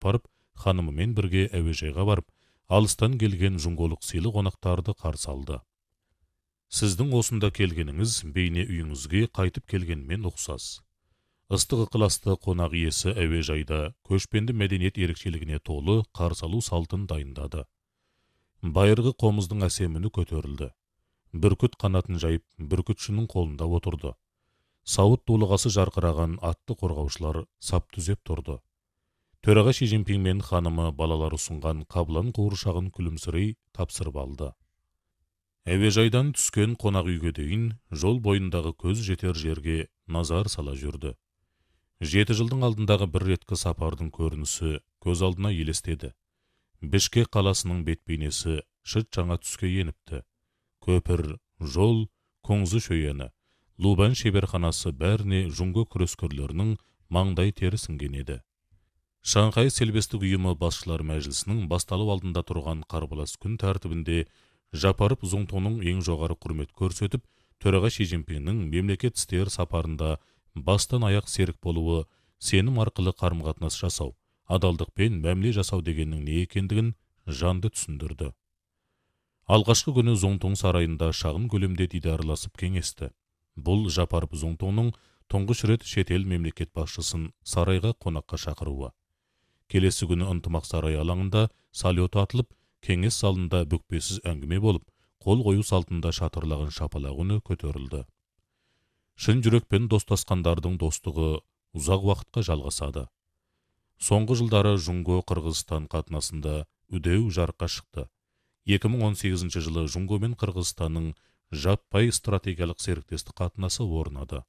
барып, ханымымен бірге әуежайға барып, алыстан келген жұңголық сыйлы қонақтарды қарсы алды. Сіздің осында келгеніңіз бейне үйіңізге қайтып келгенмен ұқсас. Ыстық ықыласты қонақ иесі әуежайда көшпенді мәдениет ерекшелігіне толы қарсы алу салтын дайындады. Байырғы қомыздың әсеміні көтерілді. Бүркіт қанатын жайып, бүркітшінің қолында отырды. Сауыт дулығасы жарқыраған атты қорғаушылар сап түзеп тұрды. Төраға Ши Цзиньпин мен ханымы балалар ұсынған қабылан қуыршағын күлімсірей тапсырып алды. Әуежайдан түскен қонақ үйге дейін жол бойындағы көз жетер жерге назар сала жүрді. 7 жылдың алдындағы бір реткі сапардың көрінісі көз алдына елестеді. Бішкек қаласының бет-бейнесі шыт жаңа түске еніпті. Көпір, жол, Коңзы шөйені, Лубан шеберханасы бәріне жұңго күрескерлерінің маңдай тері сіңген еді. Шанхай селбестік ұйымы басшылар мәжілісінің басталу алдында тұрған қарбалас күн тәртібінде Жапарып Зоңтоның ең жоғары құрмет көрсетіп, төраға Ши Цзиньпиннің мемлекет істер сапарында бастан аяқ серік болуы, сенім арқылы қарым-қатынас жасау, адалдықпен мәміле жасау дегеннің не екендігін жанды түсіндірді. Алғашқы күні Зоңтоң сарайында шағын көлемде дидарласып кеңесті. Бұл Жапарып Зоңтоңның тұңғыш рет шетел мемлекет басшысын сарайға қонаққа шақыруы. Келесі күні ынтымақ сарай алаңында салют атылып, кеңес залында бүкпесіз әңгіме болып, қол қою салтында шатырлаған шапалақ үні көтерілді. Шын жүрекпен достасқандардың достығы ұзақ уақытқа жалғасады. Соңғы жылдары Жұңго-Қырғызстан қатынасында үдеу жарыққа шықты. 2018 жылы Жұңго мен Қырғызстанның жаппай стратегиялық серіктестік қатынасы орнады.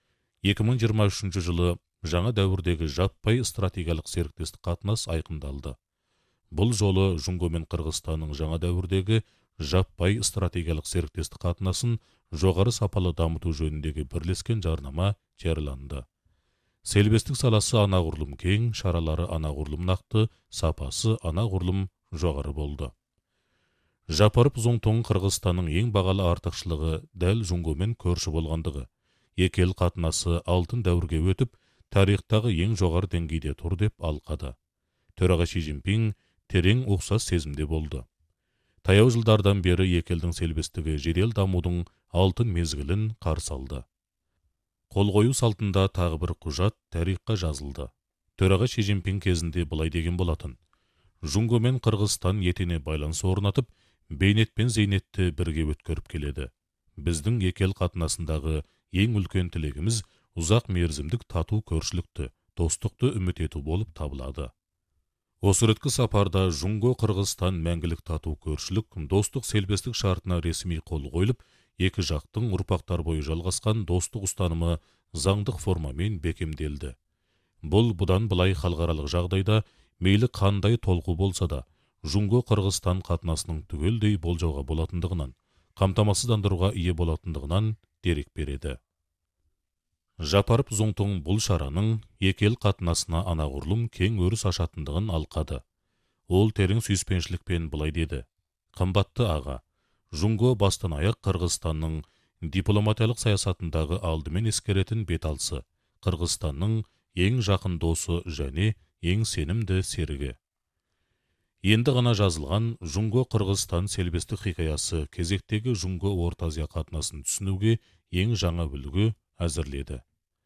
2023 жылы жаңа дәуірдегі жаппай стратегиялық серіктестік қатынас айқындалды. Бұл жолы Жұңго мен Қырғызстанның жаңа дәуірдегі жаппай стратегиялық серіктестік қатынасын жоғары сапалы дамыту жөніндегі бірлескен жарнама жарияланды. Селбестік саласы анағұрлым кең, шаралары анағұрлым нақты, сапасы анағұрлым жоғары болды. Жапарып Зоңтоң Қырғызстанның ең бағалы артықшылығы дәл Жұңгомен көрші болғандығы. Екі ел қатынасы алтын дәуірге өтіп, тарихтағы ең жоғары деңгейде тұр деп алқады. Төраға Ши Цзиньпин терең ұқсас сезімде болды. Таяу жылдардан бері екі елдің селбестігі жедел дамудың алтын мезгілін қарсы алды. Қол қою салтында тағы бір құжат тарихқа жазылды. Төраға Ши Цзиньпин кезінде былай деген болатын: Жұңго мен Қырғызстан етене байланыс орнатып, бейнет пен зейнетті бірге өткеріп келеді. Біздің екі ел қатынасындағы ең үлкен тілегіміз ұзақ мерзімдік тату көршілікті, достықты үміт ету болып табылады. Осы реткі сапарда Жұңго-Қырғызстан мәңгілік тату көршілік, достық селбестік шартына ресми қол қойылып, екі жақтың ұрпақтар бойы жалғасқан достық ұстанымы заңдық формамен бекемделді. Бұл бұдан былай халықаралық жағдайда мейлі қандай толқу болса да, Жұңго-Қырғызстан қатынасының түгелдей болжауға болатындығынан, қамтамасыздандыруға ие болатындығынан дерек береді. Жапарып Зоңтоң бұл шараның екі ел қатынасына анағұрлым кең өріс ашатындығын алқады. Ол терең сүйіспеншілікпен былай деді: қымбатты аға, Жұңго бастан аяқ Қырғызстанның дипломатиялық саясатындағы алдымен ескеретін беталысы, Қырғызстанның ең жақын досы және ең сенімді серігі. Енді ғана жазылған Жұңго-Қырғызстан селбестік хикаясы кезектегі Жұңго-Орта Азия қатынасын түсінуге ең жаңа үлгі әзірледі.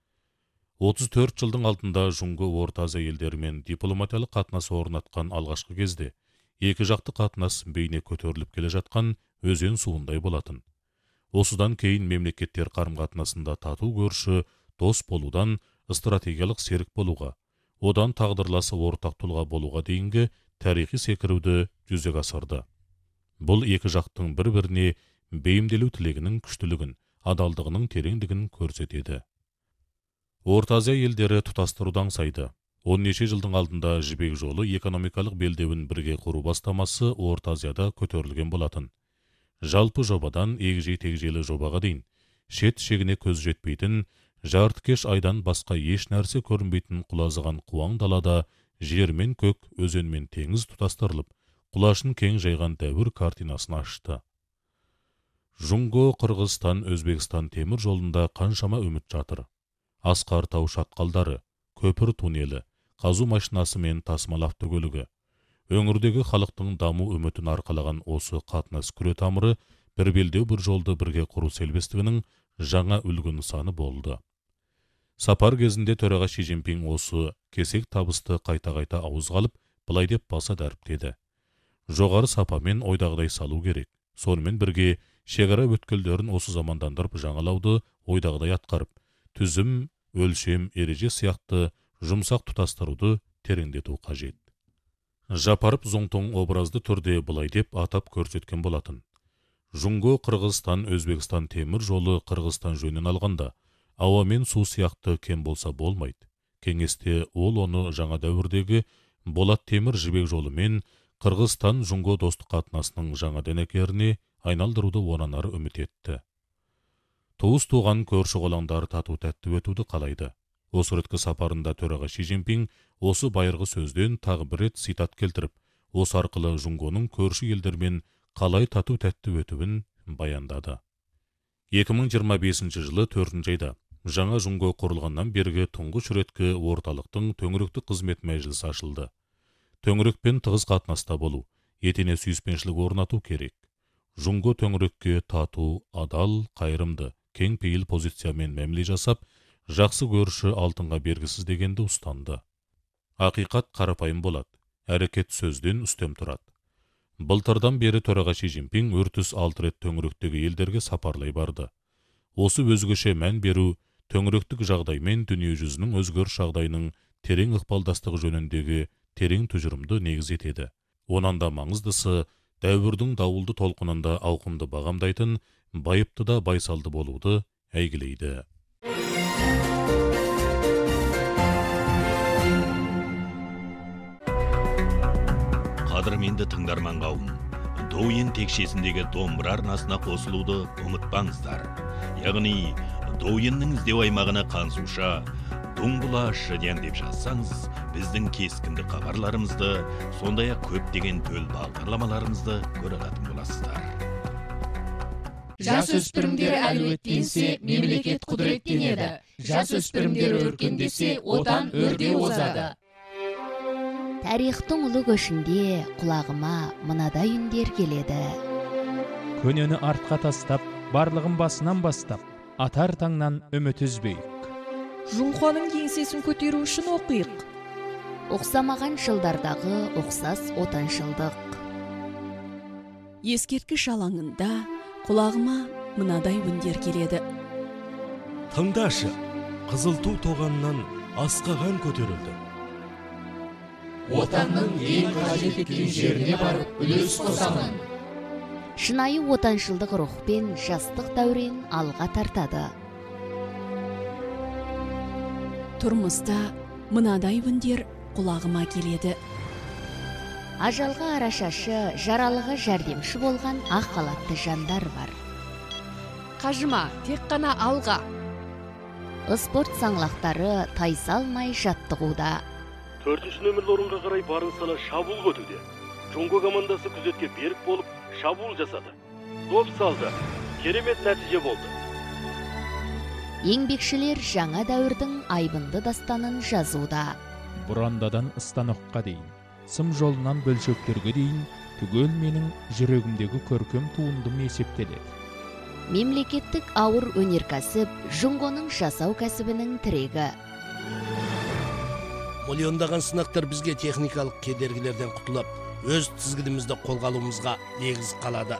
34 жылдың алдында Жұңго-Орта Азия елдерімен дипломатиялық қатынас орнатқан алғашқы кезде екі жақты қатынас бейне көтеріліп келе жатқан өзен суындай болатын. Осыдан кейін мемлекеттер қарым-қатынасында тату көрші, дос болудан стратегиялық серік болуға, одан тағдырласы ортақ тұлға болуға дейінгі тарихи секіруді жүзеге асырды. Бұл екі жақтың бір-біріне бейімделу тілегінің күштілігін, адалдығының тереңдігін көрсетеді. Орта Азия елдері тұтастыруды аңсайды. 10 жылдың алдында жібек жолы экономикалық белдеуін бірге құру бастамасы Орта Азияда көтерілген болатын. Жалпы жобадан егжей-тегжейлі жобаға дейін, шет шегіне көз жетпейтін, жартыкеш айдан басқа еш нәрсе көрінбейтін құлазыған қуаң далада жер мен көк, өзен мен теңіз тұтастырылып, құлашын кең жайған дәуір картинасын ашты. Жұңго-Қырғызстан Өзбекстан темір жолында қаншама үміт жатыр. Асқар тау шатқалдары, көпір туннелі, қазу машинасы мен тасымал автокөлігі. Өңірдегі халықтың даму үмітін арқалаған осы қатынас күре тамыры бір белдеу бір жолды бірге құру селбестігінің жаңа үлгі нысаны болды. Сапар кезінде төраға Ши Цзиньпин осы кесек табысты қайта-қайта ауызға алып, былай деп баса дәріптеді. Жоғары сапамен ойдағыдай салу керек. Сонымен бірге шекара өткелдерін осы замандандырып жаңалауды ойдағыдай атқарып, түзім, өлшем, ереже сияқты жұмсақ тұтастыруды тереңдету қажет. Жапарып Зоңтоң образды түрде былай деп атап көрсеткен болатын. Жунго Қырғызстан-Өзбекстан темір жолы Қырғызстан жөнін алғанда, ауа мен су сияқты кем болса болмайды. Кеңесте ол оны жаңа дәуірдегі Болат темір жібек жолы мен Қырғызстан-Жунго достық қатынасының жаңа дәнекеріне айналдыруды онанары үміт етті. Туыс туған көрші қолаңдар тату тәтті өтуді қалайды. Осы реткі сапарында төраға Ши Цзиньпин осы байырғы сөзден тағы бір рет цитат келтіріп, осы арқылы Жунгоның көрші елдермен қалай тату тәтті өтуін баяндады. 2025 жылы 4 айда жаңа Жунго құрылғаннан бергі тұңғыш реткі орталықтың төңіректік қызмет мәжілісі ашылды. Төңірекпен тығыз қатынаста болу, етене сүйіспеншілік орнату керек. Жунго төңірекке тату, адал, қайырымды, кең пейіл позициямен мәміле жасап, жақсы көрші алтынға бергісіз дегенді ұстанды. Ақиқат қарапайым болады, әрекет сөзден үстем тұрады. Былтырдан бері төраға Ши Цзиньпин өртіс 6 рет төңіректегі елдерге сапарлай барды. Осы өзгеше мән беру төңіректік жағдай мен дүние жүзінің өзгеріс жағдайының терең ықпалдастығы жөніндегі терең тұжырымды негіз етеді. Онан да маңыздысы дәуірдің дауылды толқынында ауқымды бағамдайтын, байыпты да байсалды болуды әйгілейді. Қадірменді тыңдарман қауым, Douyin текшесіндегі домбыра арнасына қосылуды ұмытпаңыздар. Яғни, Douyinнің іздеу аймағына қансуша, Дуңбұлашы ден деп жазсаңыз, біздің кескінді хабарларымызды, сондай-ақ көптеген төл бағдарламаларымызды көре алатын боласыздар. Жасөспірімдер әлеуеттенсе, мемлекет құдіреттенеді. Жасөспірімдер өркендесе, отан өрде озады. Тарихтың ұлы көшінде құлағыма мынадай үндер келеді. Көнені артқа тастап, барлығын басынан бастап, атар таңнан үміт үзбейік. Жунхуаның еңсесін көтеру үшін оқиық. Оқсамаған жылдардағы оқсас отаншылдық. Ескерткіш алаңында құлағыма мынадай үндер келеді. Тыңдашы, қызыл ту тоғаннан асқаған көтерілді. Отанның ең қажет еткен жеріне барып үлес қосамын. Шынайы отаншылдық рухпен жастық дәурен алға тартады. Тұрмыста мынадай үндер құлағыма келеді. Ажалға арашашы, жаралыға жәрдемші болған ақ халатты жандар бар. Қажыма, тек қана алға. Спорт саңлақтары тайсалмай жаттығуда. 4-ші нөмірлі орынға қарай барын сала шабуыл көтуде. Жунго командасы күзетке берік болып шабуыл жасады. Доп салды. Керемет нәтиже болды. Еңбекшілер жаңа дәуірдің айбынды дастанын жазуда. Бұрандадан станокқа дейін, сым жолынан бөлшектерге дейін, түгел менің жүрегімдегі көркем туындым есептеледі. Мемлекеттік ауыр өнеркәсіп Жунгоның жасау кәсібінің тірегі. Миллиондаған сынақтар бізге техникалық кедергілерден құтылып, өз тізгінімізді қолға алуымызға негіз қалады.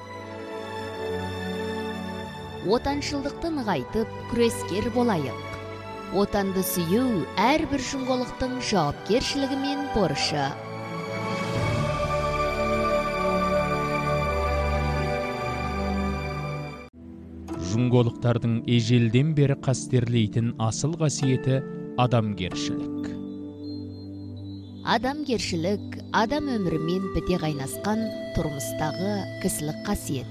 Отаншылдықты нығайтып, күрескер болайық. Отанды сүю әрбір жунголықтың жауапкершілігі мен борышы. Жунголықтардың ежелден бері қастерлейтін асыл қасиеті адамгершілік. Адамгершілік адам өмірімен біте қайнасқан тұрмыстағы кісілік қасиет.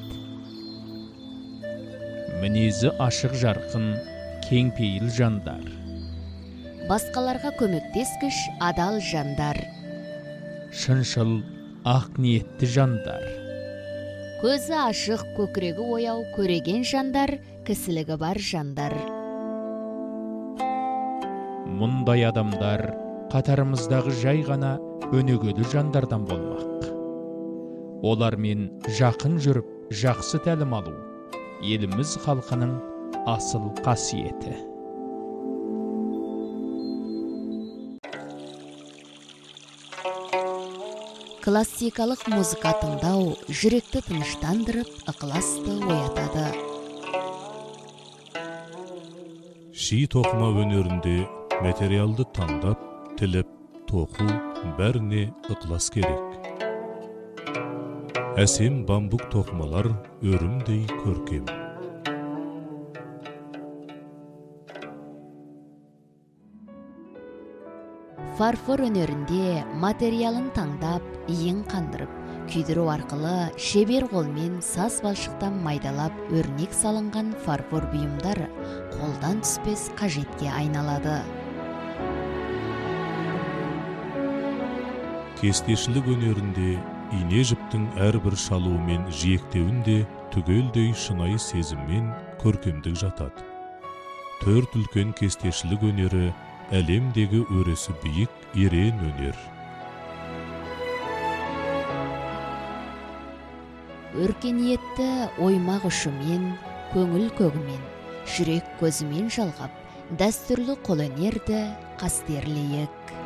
Мінезі ашық жарқын, кең пейіл жандар. Басқаларға көмектескіш адал жандар. Шыншыл, ақ ниетті жандар. Көзі ашық, көкірегі ояу көреген жандар, кісілігі бар жандар. Мұндай адамдар қатарымыздағы жай ғана өнегелі жандардан болмақ. Олармен жақын жүріп, жақсы тәлім алу еліміз халқының асыл қасиеті. Классикалық музыка тыңдау жүректі тыныштандырып, ықыласты оятады. Ши тоқыма өнерінде материалды таңдап, тіліп, тоқу бәріне ықылас керек. Әсем бамбук тоқымалар өрімдей көркем. Фарфор өнерінде материалын таңдап, иін қандырып, күйдіру арқылы шебер қолмен саз балшықтан майдалап өрнек салынған фарфор бұйымдар қолдан түспес қажетке айналады. Кестешілік өнерінде ине жіптің әрбір шалуы мен жиектеуінде түгелдей шынайы сезіммен көркемдік жатады. Төрт үлкен кестешілік өнері әлемдегі өресі биік ерен өнер. Өркениетті оймақ ұшымен, көңіл көгімен, жүрек көзімен жалғап, дәстүрлі қолөнерді қастерлейік.